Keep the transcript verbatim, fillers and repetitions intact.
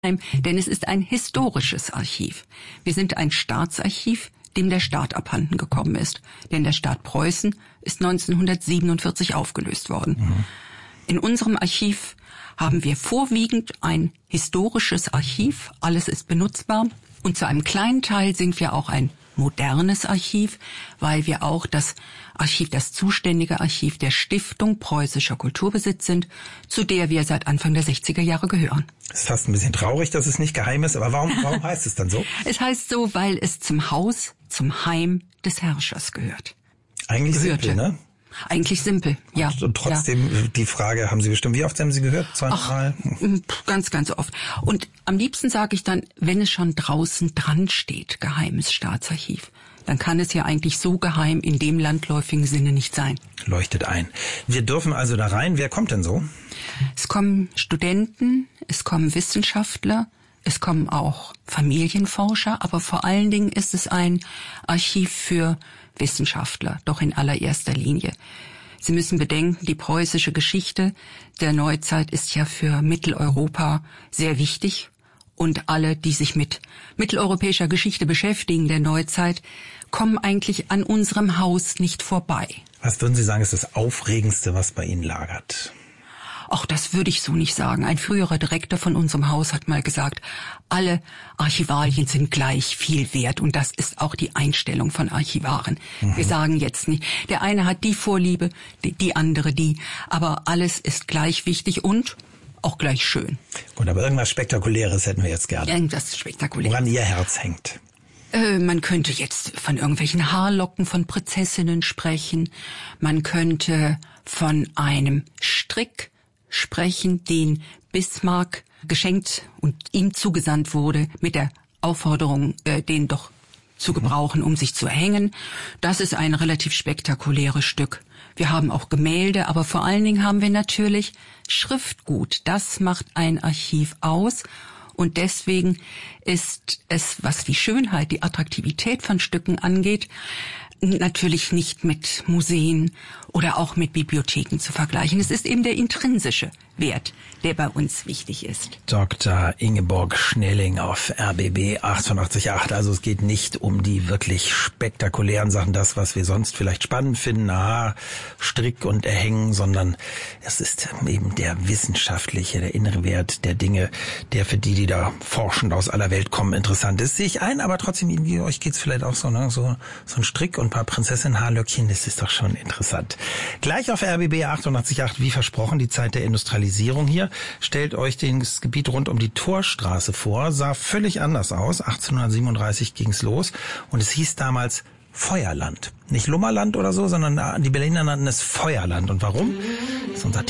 Denn es ist ein historisches Archiv. Wir sind ein Staatsarchiv, dem der Staat abhanden gekommen ist. Denn der Staat Preußen ist neunzehnhundertsiebenundvierzig aufgelöst worden. Mhm. In unserem Archiv haben wir vorwiegend ein historisches Archiv. Alles ist benutzbar. Und zu einem kleinen Teil sind wir auch ein modernes Archiv, weil wir auch das Archiv, das zuständige Archiv der Stiftung Preußischer Kulturbesitz sind, zu der wir seit Anfang der sechziger Jahre gehören. Es ist fast ein bisschen traurig, dass es nicht geheim ist, aber warum, warum heißt es dann so? Es heißt so, weil es zum Haus, zum Heim des Herrschers gehört. Eigentlich Gehörte. simpel, ne? Eigentlich simpel, ja. Und, und trotzdem, ja. Die Frage haben Sie bestimmt, wie oft haben Sie gehört? Zweimal? Ach, ganz, ganz oft. Und am liebsten sage ich dann, wenn es schon draußen dran steht, Geheimes Staatsarchiv, dann kann es ja eigentlich so geheim in dem landläufigen Sinne nicht sein. Leuchtet ein. Wir dürfen also da rein. Wer kommt denn so? Es kommen Studenten, es kommen Wissenschaftler, es kommen auch Familienforscher, aber vor allen Dingen ist es ein Archiv für Wissenschaftler, doch in allererster Linie. Sie müssen bedenken, die preußische Geschichte der Neuzeit ist ja für Mitteleuropa sehr wichtig. Und alle, die sich mit mitteleuropäischer Geschichte beschäftigen der Neuzeit, kommen eigentlich an unserem Haus nicht vorbei. Was würden Sie sagen, ist das Aufregendste, was bei Ihnen lagert? Ach, das würde ich so nicht sagen. Ein früherer Direktor von unserem Haus hat mal gesagt, alle Archivalien sind gleich viel wert. Und das ist auch die Einstellung von Archivaren. Mhm. Wir sagen jetzt nicht, der eine hat die Vorliebe, die, die andere die. Aber alles ist gleich wichtig und auch gleich schön. Gut, aber irgendwas Spektakuläres hätten wir jetzt gerne. Irgendwas Spektakuläres. Woran Ihr Herz hängt? Äh, man könnte jetzt von irgendwelchen Haarlocken von Prinzessinnen sprechen. Man könnte von einem Strick sprechen, den Bismarck geschenkt und ihm zugesandt wurde, mit der Aufforderung, äh, den doch zu gebrauchen, um sich zu hängen. Das ist ein relativ spektakuläres Stück. Wir haben auch Gemälde, aber vor allen Dingen haben wir natürlich Schriftgut. Das macht ein Archiv aus. Und deswegen ist es, was die Schönheit, die Attraktivität von Stücken angeht, natürlich nicht mit Museen oder auch mit Bibliotheken zu vergleichen. Es ist eben der intrinsische Wert, der bei uns wichtig ist. Doktor Ingeborg Schnelling auf R B B achtundachtzig Komma acht. Also es geht nicht um die wirklich spektakulären Sachen, das, was wir sonst vielleicht spannend finden, aha, Strick und Erhängen, sondern es ist eben der wissenschaftliche, der innere Wert der Dinge, der für die, die da forschend aus aller Welt kommen, interessant ist. Sehe ich ein, aber trotzdem, euch geht's vielleicht auch so, ne? So, so ein Strick und ein paar Prinzessin-Haarlöckchen, das ist doch schon interessant. Gleich auf R B B achtundachtzig Komma acht, wie versprochen, die Zeit der Industrialisierung hier. Stellt euch das Gebiet rund um die Torstraße vor, sah völlig anders aus. achtzehnhundertsiebenunddreißig ging's los und es hieß damals Feuerland. Nicht Lummerland oder so, sondern die Berliner nannten es Feuerland. Und warum? Das ist unser